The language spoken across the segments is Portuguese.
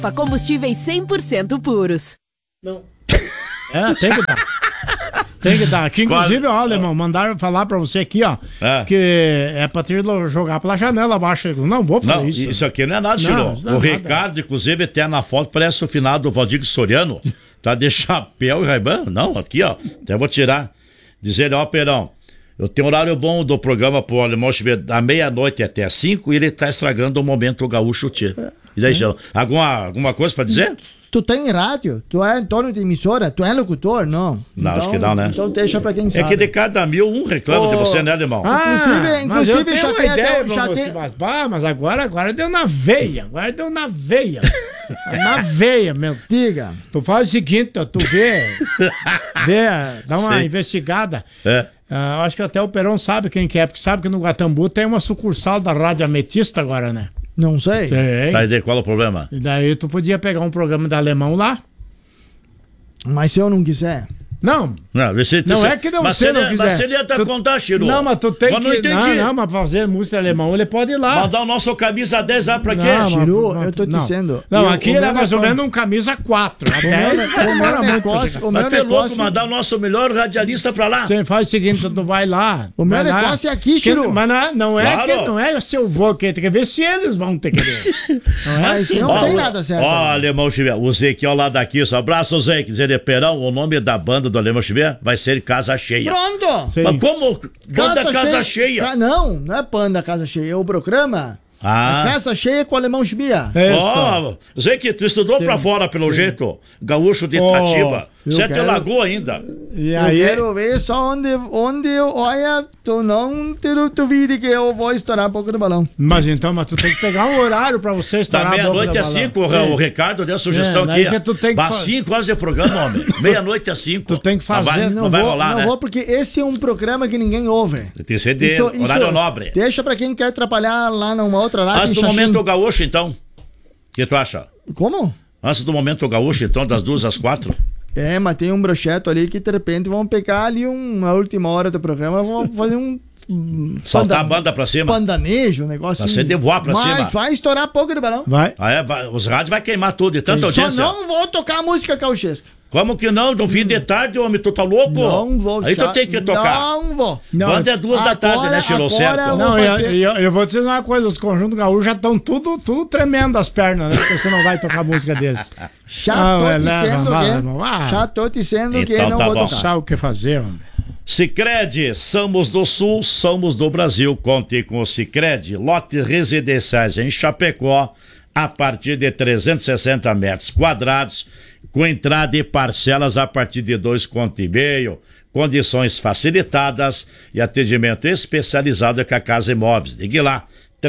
Combustíveis 100% puros. Não. Tem que dar. Tem que dar. Aqui, inclusive, ó, Alemão, mandaram falar pra você aqui, ó, que é pra te jogar pela janela abaixo. Não vou fazer isso. Isso aqui não é nada, Chilô. O Ricardo, inclusive, até na foto, parece o finado do Valdir Soriano. Tá de chapéu e raibã. Não, aqui, ó. Até vou tirar. Dizer, ó, Perão, eu tenho horário bom do programa pro Alemão Xavier da meia-noite até às 5 e ele tá estragando o momento gaúcho, tio. E daí, alguma coisa pra dizer? Tu tem rádio? Tu é dono de emissora? Tu é locutor? Não. Não, então, acho que não, né? Então deixa pra quem sabe. É que de cada 1000, um reclama de você, né, Alemão? Inclusive já tem ideia, mas agora deu na veia. Na veia, meu. Diga. Tu faz o seguinte, ó, tu vê, dá uma investigada. Acho que até o Perão sabe quem que é, porque sabe que no Guatambu tem uma sucursal da Rádio Ametista agora, né? Não sei. Daí qual é o problema? E daí tu podia pegar um programa da Alemão lá. Mas se eu não quiser... Não é que não, você não quiser. Mas se ele ia contar, Chiru. Não, mas tu tem que... Não entendi. Não, mas pra fazer música alemão, ele pode ir lá. Mandar o nosso camisa 10 lá pra quê? Chiru, eu tô dizendo... Não, aqui ele é mais ou menos um camisa 4. O meu negócio... mandar o nosso melhor radialista pra lá. Você faz o seguinte, tu vai lá. O meu negócio é aqui, Chiru. Mas não é o seu vô que tem que ver se eles vão ter que ver. Não é assim. Não tem nada certo. Ó, Alemão Xavier, o Zequiel lá daqui, abraço, Zé, quer dizer, Perão, o nome da banda do Alemão Xavier vai ser Casa Cheia. Pronto! Mas como? Banda Casa Cheia? Não é banda Casa Cheia, é o programa. A Casa Cheia com o Alemão Xavier. Zé, que tu estudou pra fora, pelo jeito. Gaúcho de Itatiba. Você te largou ainda. E aí... Eu quero ver só onde olha, tu não te duvide que eu vou estourar um pouco do balão. Mas tu tem que pegar um horário pra você estourar da meia-noite às 5, o Ricardo deu a sugestão aqui. Mas 5 horas de programa, homem. Meia-noite às 5. Tu tem que fazer. Não vai rolar, né? Não vou, porque esse é um programa que ninguém ouve. Tem que ser de horário nobre. Deixa pra quem quer atrapalhar lá numa outra rádio. Antes do momento gaúcho, então. O que tu acha? Como? Antes do momento gaúcho, então, das 2 às 4. Mas tem um brocheto ali que de repente vão pegar ali uma última hora do programa, vão fazer saltar a banda pra cima. Pandanejo, um negócio. Vai ser de voar pra cima. Mas vai estourar pouco de balão. Vai. Os rádios vai queimar tudo de tanta audiência. Só não vou tocar a música gauchesca. Como que não? No fim de tarde, homem, tu tá louco? Não vou. Aí tu tem que tocar. Não vou. Banda é 2 da tarde, né, Chilô? Certo? Não, eu vou te dizer uma coisa, os conjuntos gaúchos já estão tudo tremendo as pernas, né? Porque você não vai tocar a música deles. Já tô dizendo que não vou tocar. Sabe o que fazer, homem? Sicredi, somos do Sul, somos do Brasil. Conte com o Sicredi. Lotes residenciais em Chapecó, a partir de 360 metros quadrados, com entrada e parcelas a partir de 2,5 contos, condições facilitadas e atendimento especializado com a Casa Imóveis. Ligue lá,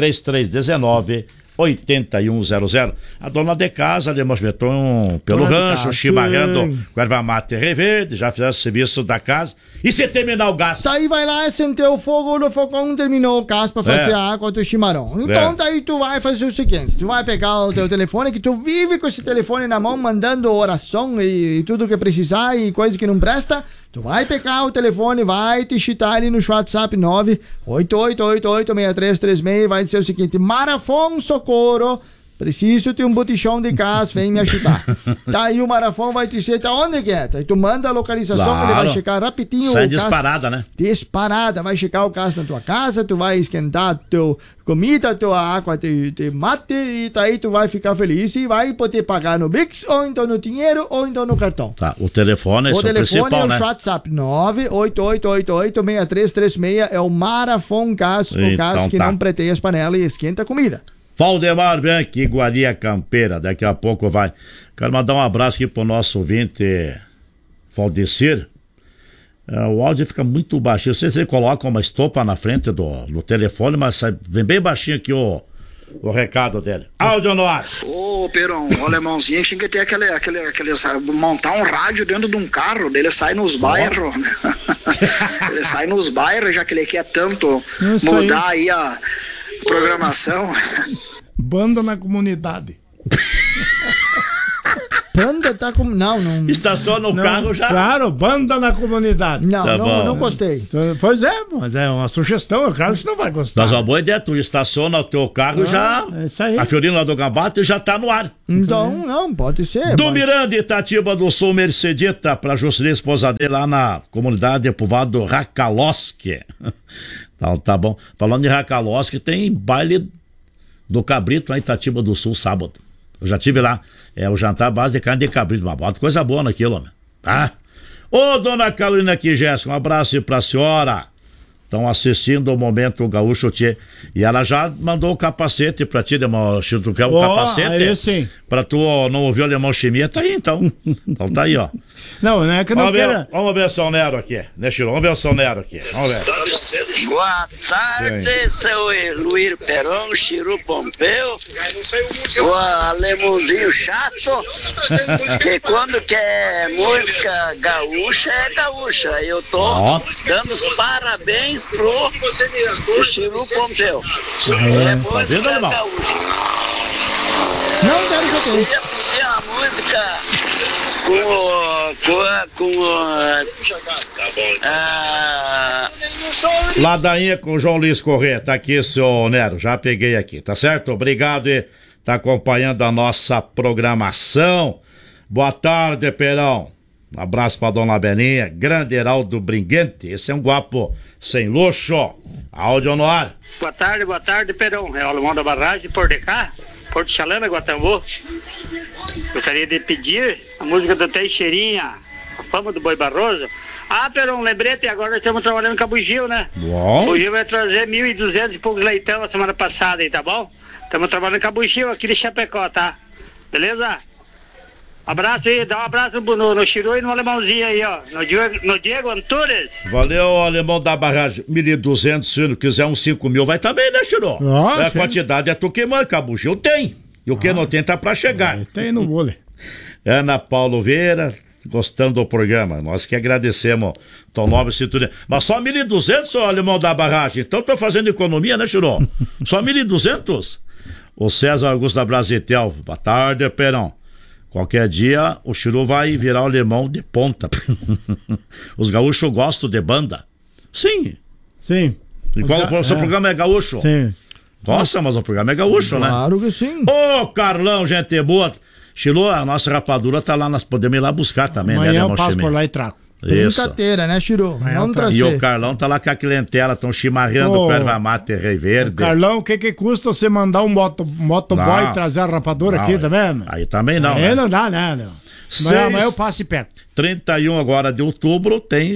3319-8100. A dona de casa, Alemão Beton, pelo rancho, chimarrando com erva mate reverde, já fizeram o serviço da casa. E se terminar o gás? Daí vai lá, acender o fogo no fogão, terminou o gás pra fazer a água do chimarrão. Então daí tu vai fazer o seguinte, tu vai pegar o teu telefone, que tu vive com esse telefone na mão, mandando oração e tudo que precisar e coisa que não presta. Tu vai pegar o telefone, vai te chitar ali no WhatsApp 988886336 e vai dizer o seguinte: Marafon Socorro, preciso de um botichão de gás, vem me ajudar. Daí o Marafon vai te dizer, tá onde que é? Daí tu manda a localização, ele vai checar rapidinho. Sai disparada, né? Disparada, vai checar o gás na tua casa, tu vai esquentar teu comida, tua água de mate, e daí tu vai ficar feliz e vai poder pagar no Pix, ou então no dinheiro, ou então no cartão. Tá, o telefone é o principal, né? O WhatsApp 988886336 é o Marafon Gás, o gás que não preteia as panelas e esquenta a comida. Valdemar Bianchi, Iguaria Campeira, daqui a pouco vai. Quero mandar um abraço aqui pro nosso ouvinte Valdecir. O áudio fica muito baixinho. Não sei se ele coloca uma estopa na frente do telefone, mas vem bem baixinho aqui o recado dele. Áudio no ar. Ô, Perão, o alemãozinho tinha que ter montar um rádio dentro de um carro, dele sai nos bairros. Ele sai nos bairros, já que ele quer tanto mudar aí a programação. Banda na comunidade. Banda tá com... Não. Estaciona o carro já. Claro, banda na comunidade. Não gostei. Pois é, mas é uma sugestão, é claro que você não vai gostar. Mas uma boa ideia, tu estaciona o teu carro já. É isso aí. A Fiorina lá do Gambato já tá no ar. Então, não, pode ser. Do Miranda, Itatiba do Sul, Mercedita, pra Juscelina, esposa dele, lá na comunidade de povoado Racaloski. Então, tá bom. Falando de Racaloski, tem baile do cabrito lá em Itatiba do Sul, sábado. Eu já tive lá. É o jantar à base de carne de cabrito. Uma bota coisa boa naquilo, homem. Tá? Ô, dona Carolina aqui, Jéssica, um abraço pra senhora. Estão assistindo o Momento Gaúcho Tchê. E ela já mandou o capacete pra ti, irmão. Tu quer o capacete? Aí sim. Pra tu não ouvir o alemão chimia, tá aí então. Então tá aí, ó. Não é que não queira. Vamos ver o São Nero aqui, né, Chiro? Vamos ver o São Nero aqui. Vamos ver. Boa tarde, seu Luir Peron, Chiru Pompeu, o alemãozinho chato, que quando quer música gaúcha, é gaúcha. Eu tô dando os parabéns pro Chiru Pompeu. É música gaúcha. Não quero saber. Podia pedir uma música Ladainha com João Luiz Corrêa. Tá aqui, seu Nero. Já peguei aqui, tá certo? Obrigado e tá acompanhando a nossa programação. Boa tarde, Perão. Um abraço pra dona Beninha. Grande Heraldo Bringuente. Esse é um guapo sem luxo. Áudio no ar. Boa tarde, Perão. É o alemão da barragem por cá, Porto Chalana, Guatambu. Gostaria de pedir a música do Teixeirinha, a fama do Boi Barroso. Perão, lembrete, agora nós estamos trabalhando com a Bugio, né? Bom. O Bugio vai trazer 1.200 e poucos leitão a semana passada aí, tá bom? Estamos trabalhando com a Bugio aqui de Chapecó, tá? Beleza? Abraço aí, dá um abraço no Chiru e no alemãozinho aí, ó. No Diego Antunes. Valeu, alemão da barragem. 1.200, se não quiser uns 5.000, vai também, né, Chiru? A quantidade é tu que manda, Bugio tem. E o que não tem tá pra chegar. Tem no vôlei. Ana Paulo Vieira, gostando do programa. Nós que agradecemos tão nobre cintura. Mas só 1.200, seu alemão da barragem. Então tô fazendo economia, né, Chiru? Só 1.200? O César Augusto da Brasitel. Boa tarde, Perão. Qualquer dia o Chiru vai virar o alemão de ponta. Os gaúchos gostam de banda. Sim. E qual o seu programa é gaúcho? Sim. Nossa, mas o programa é gaúcho, né? Claro que sim. Ô, Carlão, gente boa. Chiru, a nossa rapadura tá lá, nós podemos ir lá buscar também, amanhã né, eu passo por lá e trago. Brincadeira, né, Chiru? Vamos trazer. E o Carlão tá lá com a clientela, estão chimarrando o erva mate Rei Verde. Carlão, o que custa você mandar um motoboy trazer a rapadura aqui também? Aí também não. Aí não dá, né? Amanhã eu passo e pego. 31 agora de outubro tem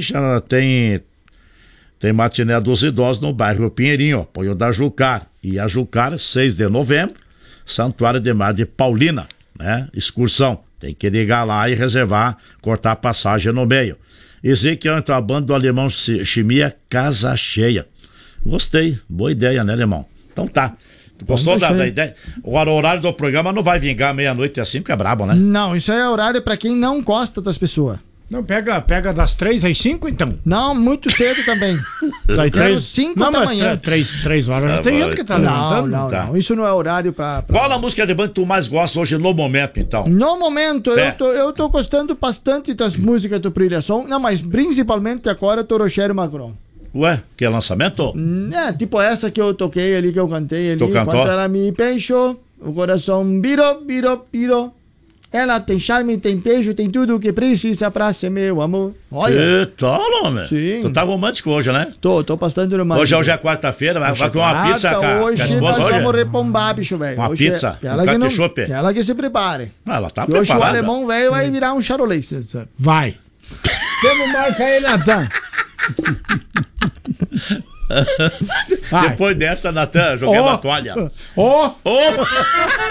matiné dos idosos no bairro Pinheirinho, apoio da Jucar. E a Jucar, 6 de novembro, Santuário de Mar de Paulina, né? Excursão. Tem que ligar lá e reservar, cortar a passagem no meio. Ezequiel entra a banda do alemão Chimia Casa Cheia. Gostei, boa ideia, né, alemão? Então tá. Gostou da ideia? O horário do programa não vai vingar meia-noite assim, porque é brabo, né? Não, isso aí é horário pra quem não gosta das pessoas. Não, pega das 3 às 5, então. Não, muito cedo também. Quero 5 da manhã. 3 horas já tem gente que tá levantando. Não, isso não é horário pra... Qual a música de banda que tu mais gosta hoje no momento, então? No momento, eu tô gostando bastante das músicas do Brilhação. Não, mas principalmente agora do Rocher Macron. Ué, que é lançamento? Tipo essa que eu toquei ali, que eu cantei ali. Tu cantou? Quando ela me beijou, o coração virou. Ela tem charme, tem beijo, tem tudo o que precisa pra ser meu amor. Olha. Eita, homem. Sim. Tu tá romântico hoje, né? Tô bastante romântico. Hoje é quarta-feira, vai comer uma pizza com a esposa nós hoje? vamos repombar, bicho, velho. Uma pizza? Ela que se prepare. Ela tá preparada. Hoje o alemão velho vai virar um charolês. Vai. Temos marca aí, Natan. Depois dessa, Natan, joguei a toalha.